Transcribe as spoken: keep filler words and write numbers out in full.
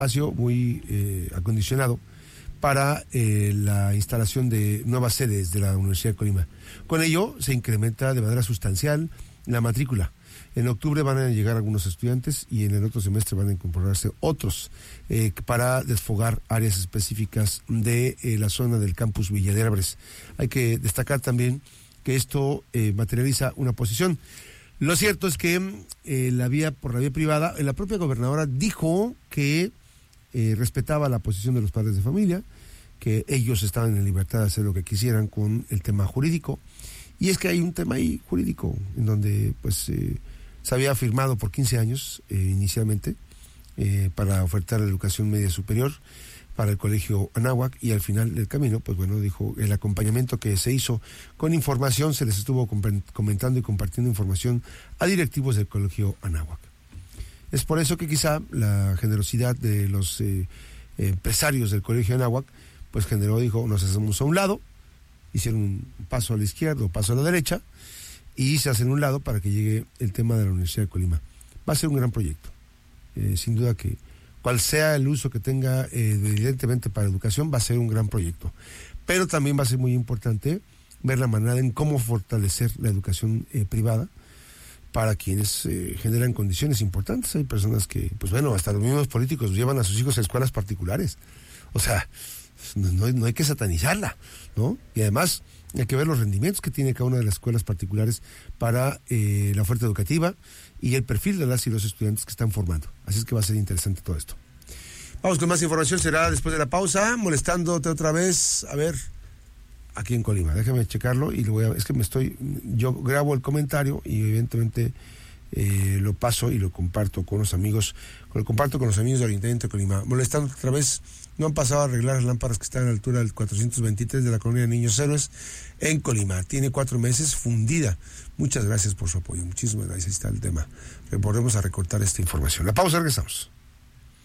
espacio muy eh, acondicionado para eh, la instalación de nuevas sedes de la Universidad de Colima. Con ello se incrementa de manera sustancial la matrícula. En octubre van a llegar algunos estudiantes y en el otro semestre van a incorporarse otros eh, para desfogar áreas específicas de eh, la zona del campus Villa de Álvarez. Hay que destacar también que esto eh, materializa una posición. Lo cierto es que eh, la vía por la vía privada, la propia gobernadora dijo que eh, respetaba la posición de los padres de familia, que ellos estaban en libertad de hacer lo que quisieran con el tema jurídico. Y es que hay un tema ahí jurídico en donde pues eh, se había firmado por quince años eh, inicialmente eh, para ofertar la educación media superior para el colegio Anáhuac, y al final del camino, pues bueno, dijo, el acompañamiento que se hizo con información, se les estuvo comentando y compartiendo información a directivos del colegio Anáhuac. Es por eso que quizá la generosidad de los eh, empresarios del colegio Anáhuac, pues generó, dijo, nos hacemos a un lado, hicieron un paso a la izquierda o paso a la derecha, y se hacen a un lado para que llegue el tema de la Universidad de Colima. Va a ser un gran proyecto, eh, sin duda que cual sea el uso que tenga eh, evidentemente para educación, va a ser un gran proyecto. Pero también va a ser muy importante ver la manera en cómo fortalecer la educación eh, privada para quienes eh, generan condiciones importantes. Hay personas que, pues bueno, hasta los mismos políticos llevan a sus hijos a escuelas particulares. O sea, no, no hay que satanizarla, ¿no? Y además hay que ver los rendimientos que tiene cada una de las escuelas particulares para eh, la oferta educativa y el perfil de las y los estudiantes que están formando. Así es que va a ser interesante todo esto. Vamos con más información, será después de la pausa, molestándote otra vez, a ver, aquí en Colima. Déjame checarlo y lo voy a... Es que me estoy... Yo grabo el comentario y evidentemente eh, lo paso y lo comparto con los amigos, lo comparto con los amigos del Ayuntamiento de Colima. Molestándote otra vez, no han pasado a arreglar las lámparas que están a la altura del cuatrocientos veintitrés de la colonia de Niños Héroes en Colima. Tiene cuatro meses fundida. Muchas gracias por su apoyo. Muchísimas gracias. Ahí está el tema. Volvemos a recortar esta información. La pausa, regresamos.